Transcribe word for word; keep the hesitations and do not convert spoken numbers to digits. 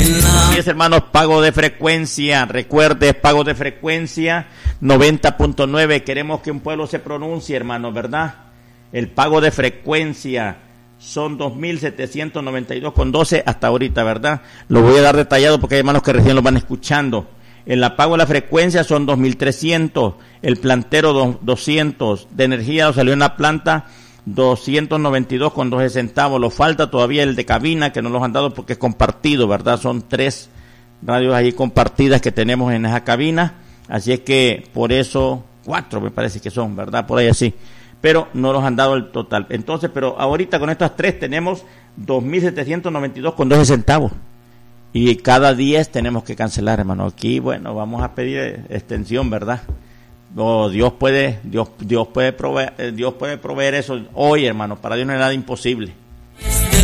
Así es, hermanos, pago de frecuencia. Recuerde, pago de frecuencia noventa punto nueve. Queremos que un pueblo se pronuncie, hermanos, ¿verdad? El pago de frecuencia son dos mil setecientos noventa y dos con doce hasta ahorita, ¿verdad? Lo voy a dar detallado porque hay hermanos que recién lo van escuchando. El pago de la frecuencia son dos mil trescientos, el plantero doscientos, de energía salió en la planta doscientos noventa y dos con doce centavos. Lo falta todavía el de cabina, que no los han dado porque es compartido, ¿verdad? Son tres radios ahí compartidas que tenemos en esa cabina, así es que por eso, cuatro me parece que son, ¿verdad? Por ahí así, pero no los han dado el total. Entonces, pero ahorita con estas tres tenemos dos mil setecientos noventa y dos con doce centavos. Y cada diez tenemos que cancelar, hermano. Aquí, bueno, vamos a pedir extensión, ¿verdad? Oh, Dios puede, Dios, Dios puede proveer, Dios puede proveer eso hoy, hermano. Para Dios no es nada imposible.